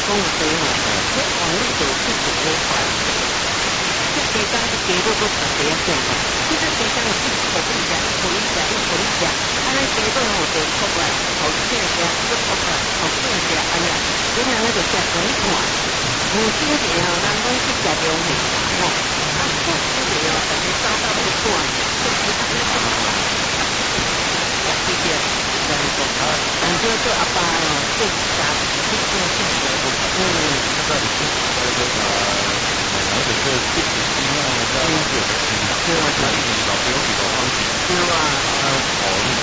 讲有地吼，迄往日就去做好快。这地方是加入个特别种吼，这个地方有去互你食，互你食，互你食，啊，咱加入吼就出来，互囝食，又出来，互囝食，安尼，你人咧就食爽快。有经济吼，人讲去食中面吼，啊，不经济吼，大家早到不短，就是安尼讲。谢谢，这样说啊，但是做阿爸哦，做啥，去做啥的， 这个是那个是自己心啊，在那个对啊，在老朋友比较方便， 对吧？ 啊，好，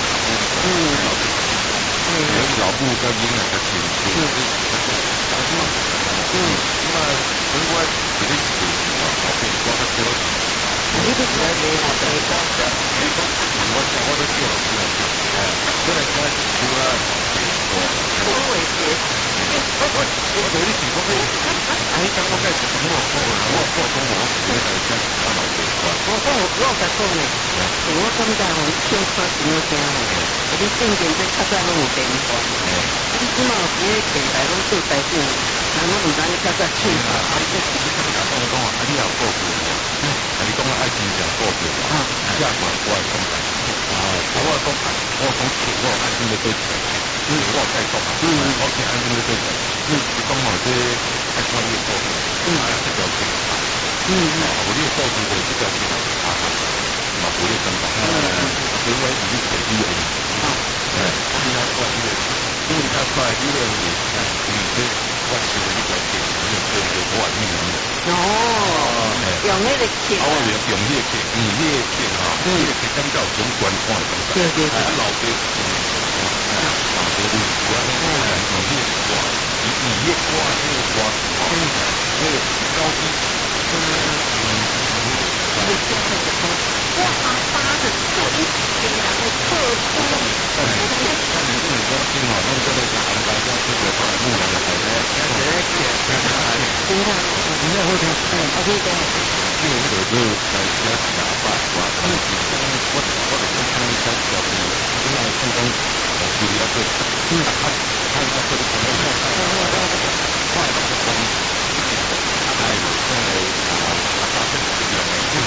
老布跟婴儿的情绪，那么如果自己自己啊，好变光的时候， 你都知道你好的光的， 我都记好记好记，哎，这个关系除了我为谁？ 我对你情况呢，哎，刚刚在什么我讲我那个在看老对关， 我在讲呢，我感觉吼，唱歌真好听吼，你正经在较早拢有电话，你即马有几个电台拢做台长，人拢唔知你较早唱啥。 你也过去喎，你讲爱情上过去喎，下关我係講緊，我係講愛情嘅對象，我係講我係愛情嘅對象，你講我啲愛情嘅過去，這條線，我呢個過去嘅這條線嘛不會真白，因為已經係呢樣嘢，因為他快呢樣嘢，我是呢條線，我係呢樣嘢。 哦，用迄個劇， 我用迄個劇，迄個劇啊，迄個劇感覺有種觀看的感覺。 對， 老爸，老爸你有啊？用迄個歌，以迄個歌，迄個歌，迄個高低，我阿爸的做一些人的特殊。但是你講聽哦，那個是安排到這個他的牧人的孩子，你那會聽，他會講，因為那個就在家打扮，我就看一下小朋友，因為剛剛我注意到這，他應該會可能快樂的光，還有在發生這個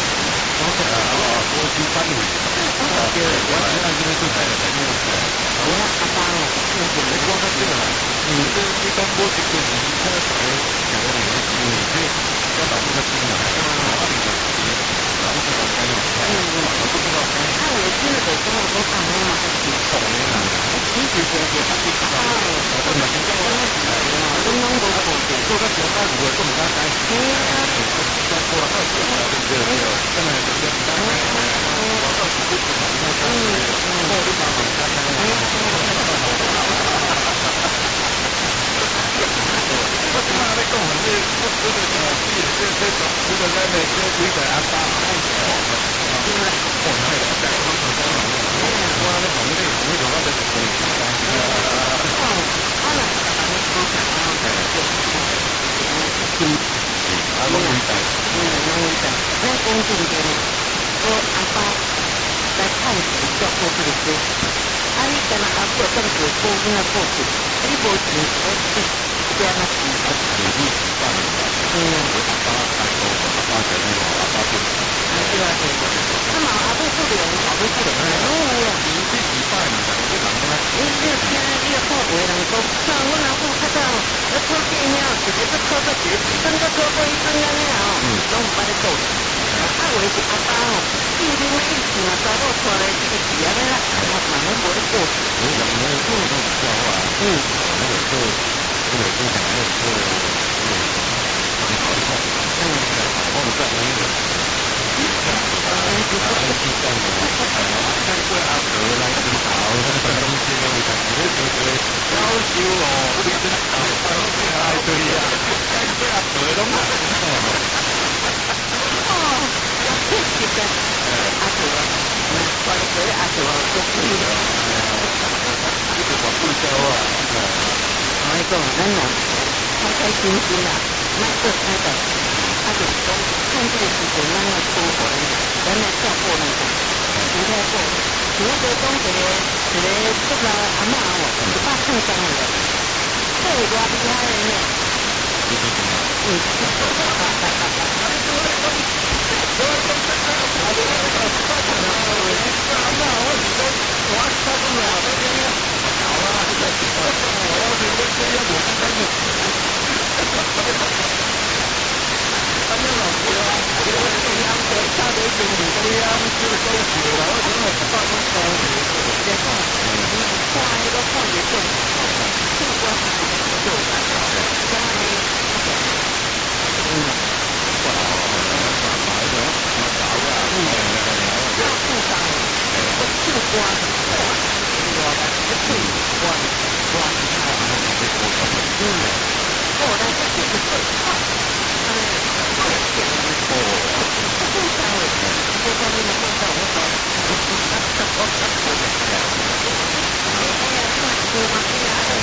我去翻譯，我按這個就在我阿爸哦，我光他這個，你當我這個你看到小孩講的你這要導致他聽了，哪裡的然後這個該有菜，我不知道。 啊，我聽到講我講阿媽嘛，係懂的啦，其實是係不知道，我咪先講啦，我都講過個字， 做個小孩如果這麼大膽，再過了20年，對，真的是這樣。我到時就不想那個，我就把我家鄉我今日咧講係咩？我嗰個這個咧，這幾個阿爸阿媽，因為我係在我頭上講，我咧講呢個我哋係啊，攏會大， 我講正經，我阿爸在看書照顧這個書，啊，你跟阿婆跟住顧那個過去，你無錢我這樣子， 你爸爸大哥，阿爸在那個阿爸對， 對啊，那麼阿婆不靈， 你自己拜你的，你人呢？ 你聽你個話為人講，像我阿婆較早，我做電影，一個做到一個，真個做過一陣安尼啊，攏唔捌咧做。啊，為是阿爸哦，今天每一次啊，查某出來這個事安尼啦，我慢慢無咧過。 我講呢個都比較啊，那個就講那個我們在那個。再過阿婆來指導，這東西我感覺要求哦，你真係對呀，再過阿婆都冇。 哦，其實阿婆，快啲阿婆做咩？ 呢個話不交啊！ 我講咱人開開心心啦，莫做歹代志，啊就是講趁這個時陣，咱要保護人，咱來照顧人家，真太好。如果講一個出來阿嬷哦，100塊錢的，這有偌厲害的呢？ 这是什么？ 我